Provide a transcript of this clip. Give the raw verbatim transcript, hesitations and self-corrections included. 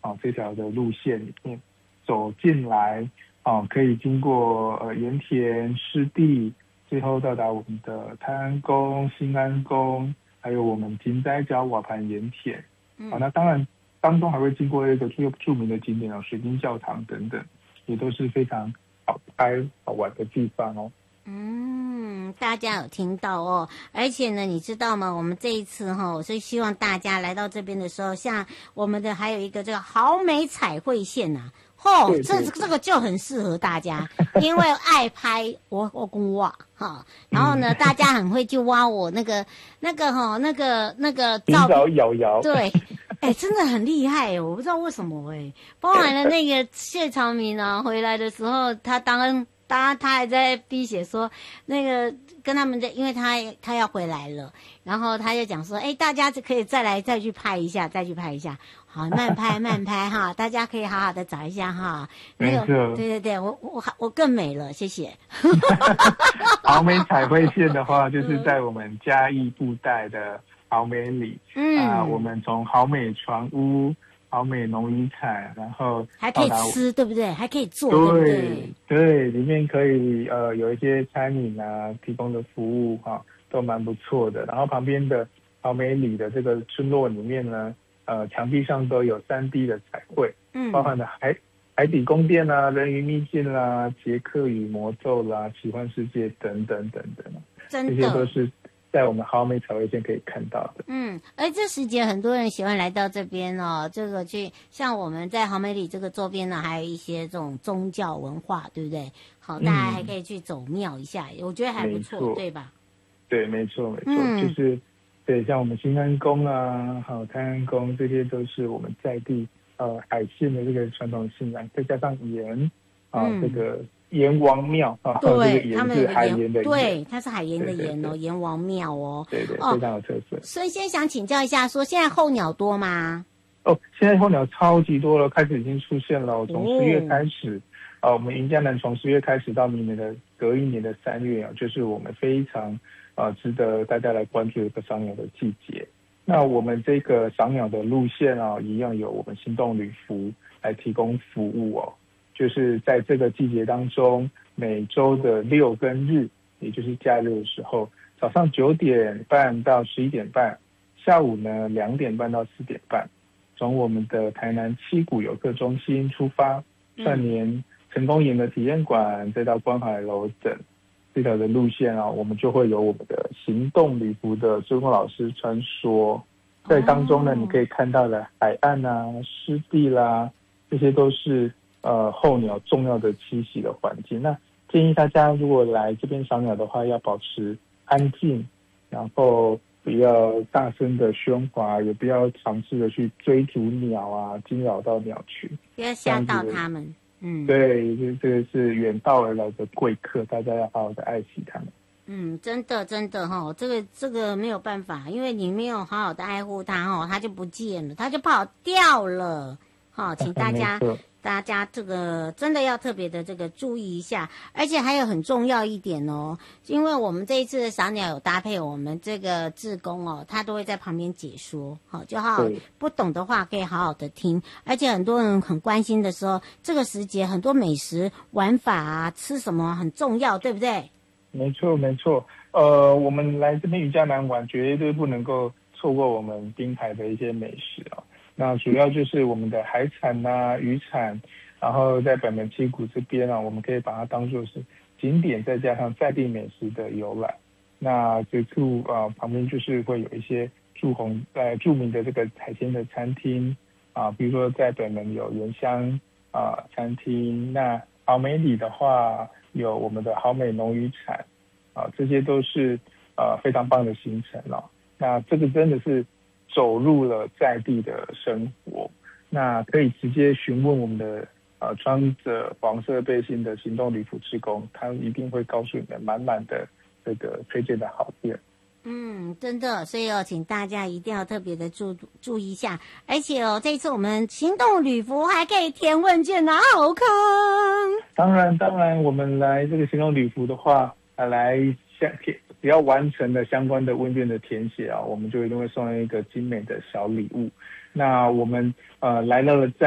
啊这条的路线里面走进来，啊可以经过呃盐田湿地，最后到达我们的泰安宫、新安宫，还有我们金斋角瓦盘盐田。嗯、啊，那当然当中还会经过一个最著名的景点哦，水晶教堂等等，也都是非常好拍好玩的地方哦。 嗯，大家有听到哦，而且呢，你知道吗？我们这一次哈、哦，所以希望大家来到这边的时候，像我们的还有一个这个豪美彩绘线呐、啊，哦，这这个就很适合大家，因为爱拍我我跟挖哈，然后呢，嗯、大家很会去挖我那个那个哈、哦、那个那个照片，摇摇对。哎、欸，真的很厉害，我不知道为什么哎、欸，包含了那个谢长明啊，回来的时候，他当他他还在滴血说，那个跟他们的，因为他他要回来了，然后他就讲说，哎、欸，大家可以再来再去拍一下，再去拍一下，好，慢拍慢拍哈，大家可以好好的找一下哈。那个，对对对，我我我更美了，谢谢。 豪美彩绘线的话，就是在我们嘉义布袋的豪美里，嗯啊、呃，我们从豪美船屋、豪美农渔产，然后还可以吃，对不对？还可以做， 对对不对？ 对，里面可以呃有一些餐饮啊提供的服务哈、啊，都蛮不错的。然后旁边的豪美里的这个村落里面呢，呃，墙壁上都有 三 D 的彩绘，嗯，包含了海海底宫殿啦、人鱼秘境啦、杰克与魔咒啦、奇幻世界等等等等， 真的， 这些都是在我们豪美彩绘线可以看到的。 嗯，而这时节很多人喜欢来到这边哦，这个去像我们在豪美里这个周边呢，还有一些这种宗教文化，对不对？好，大家还可以去走庙一下，嗯、我觉得还不错，对吧？ 对，没错没错，嗯、就是对，像我们新安宫啊，还有泰安宫，这些都是我们在地呃海线的这个传统信仰，再加上盐啊、呃嗯、这个。盐王庙啊， 对， 这个他们盐是海盐的盐， 对，它是海盐的盐哦，盐王庙哦， 对对，非常有特色。 所以现在想请教一下，说现在候鸟多吗？ 哦，现在候鸟超级多了，开始已经出现了。从十月开始，啊、哦呃，我们云嘉南从十月开始到明年的隔一年的三月啊，就是我们非常啊、呃、值得大家来关注的一个赏鸟的季节。那我们这个赏鸟的路线啊，一样有我们行动旅服来提供服务哦。就是在这个季节当中，每周的六跟日，也就是假日的时候，早上九点半到十一点半，下午呢两点半到四点半，从我们的台南七股游客中心出发，串联成功营的体验馆，再到观海楼等这条的路线啊，我们就会有我们的行动旅服的志工老师穿梭，在当中呢，你可以看到的海岸啊、湿地啦，这些都是。呃，候鸟重要的栖息的环境，那建议大家如果来这边赏鸟的话，要保持安静，然后不要大声的喧哗，也不要尝试的去追逐鸟啊，惊扰到鸟群， 不要吓到他们。嗯， 对，这这个是远道而来的贵客，大家要好好的爱惜他们。 嗯，真的真的哈、哦，这个这个没有办法，因为你没有好好的爱护它哦，它就不见了，它就跑掉了。好、哦，请大家。大家这个真的要特别的这个注意一下，而且还有很重要一点哦，因为我们这一次的赏鸟有搭配我们这个志工哦，他都会在旁边解说，好，就好好不懂的话可以好好的听，而且很多人很关心的时候，这个时节很多美食玩法啊，吃什么很重要，对不对？ 没错没错，呃，我们来这边云嘉南玩，绝对不能够错过我们滨海的一些美食啊、哦。那主要就是我们的海产啊、渔产，然后在北门七股这边啊，我们可以把它当作是景点，再加上在地美食的游览。那这处啊旁边就是会有一些著红呃著名的这个海鲜的餐厅啊，比如说在北门有原香啊餐厅，那豪美里的话有我们的豪美农渔产啊，这些都是呃非常棒的行程了、哦。那这个真的是。走入了在地的生活，那可以直接询问我们的呃穿着黄色背心的行动旅服志工，他一定会告诉你们满满的这个推荐的好店。 嗯，真的，所以哦，请大家一定要特别的注注意一下，而且哦，这一次我们行动旅服还可以填问卷拿好康。 当然，当然，我们来这个行动旅服的话，呃、来相填。只要完成了相关的问卷的填写啊，我们就一定会送一个精美的小礼物。那我们呃来到了在